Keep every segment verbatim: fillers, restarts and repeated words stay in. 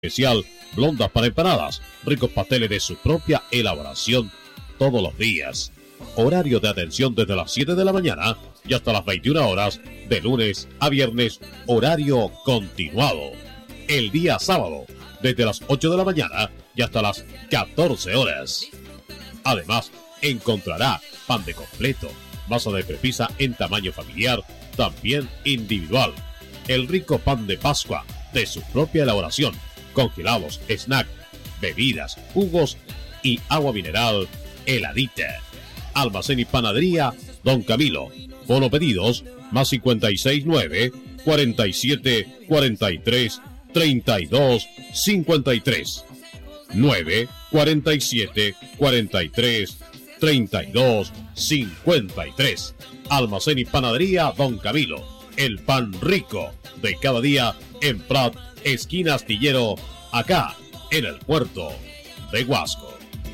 especial, blondas para empanadas, ricos pasteles de su propia elaboración todos los días. Horario de atención desde las siete de la mañana y hasta las veintiuna horas, de lunes a viernes, horario continuado. El día sábado, desde las ocho de la mañana y hasta las catorce horas. Además, encontrará pan de completo, masa de prepisa en tamaño familiar, también individual. El rico pan de Pascua de su propia elaboración, congelados, snack, bebidas, jugos y agua mineral heladita. Almacén y panadería Don Camilo. Bono pedidos más cincuenta y seis nueve, cuarenta y siete, cuarenta y tres, treinta y dos, cincuenta y tres. nueve, cuarenta y siete, cuarenta y tres, treinta y dos, cincuenta y tres. Almacén y panadería Don Camilo. El pan rico de cada día en Prat, esquina Astillero, acá en el puerto de Huasco.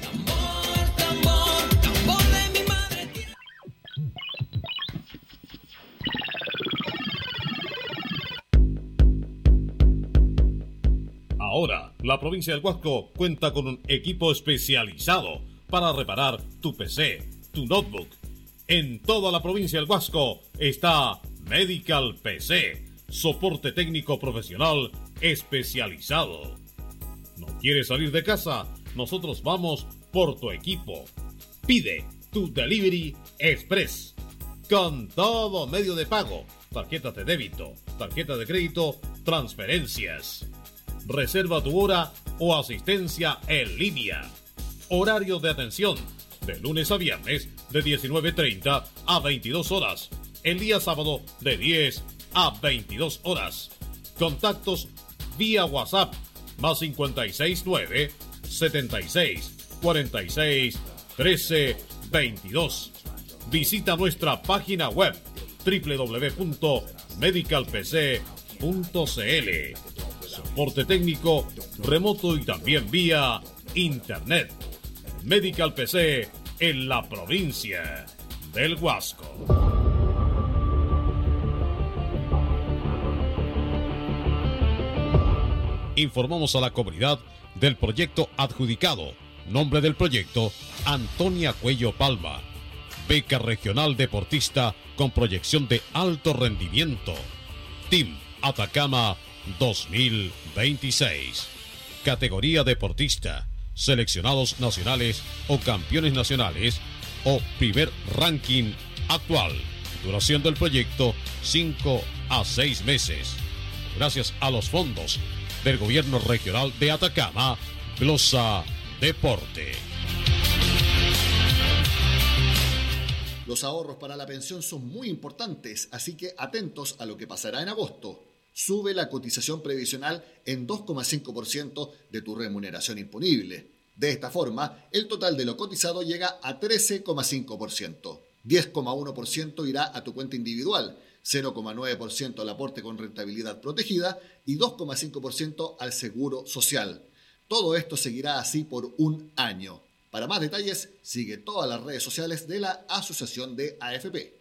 Ahora, la provincia del Huasco cuenta con un equipo especializado para reparar tu P C, tu notebook. En toda la provincia del Huasco está Medical P C, soporte técnico profesional especializado. ¿No quieres salir de casa? Nosotros vamos por tu equipo. Pide tu Delivery Express con todo medio de pago, tarjetas de débito, tarjeta de crédito, transferencias. Reserva tu hora o asistencia en línea. Horario de atención de lunes a viernes de diecinueve treinta a veintidós horas. El día sábado de diez a veintidós horas. Contactos vía WhatsApp más cincuenta y seis nueve, setenta y seis, cuarenta y seis, trece, veintidós. Visita nuestra página web doble u doble u doble u punto medical p c punto c l. Soporte técnico remoto y también vía internet. Medical P C en la provincia del Huasco. Informamos a la comunidad del proyecto adjudicado. Nombre del proyecto: Antonia Cuello Palma. Beca regional deportista con proyección de alto rendimiento. Team Atacama dos mil veintiséis. Categoría deportista, seleccionados nacionales o campeones nacionales o primer ranking actual. Duración del proyecto cinco a seis meses. Gracias a los fondos del Gobierno Regional de Atacama, Glosa Deporte. Los ahorros para la pensión son muy importantes, así que atentos a lo que pasará en agosto. Sube la cotización previsional en dos coma cinco por ciento de tu remuneración imponible. De esta forma, el total de lo cotizado llega a trece coma cinco por ciento. diez coma uno por ciento irá a tu cuenta individual, cero coma nueve por ciento al aporte con rentabilidad protegida y dos coma cinco por ciento al seguro social. Todo esto seguirá así por un año. Para más detalles, sigue todas las redes sociales de la Asociación de A F P.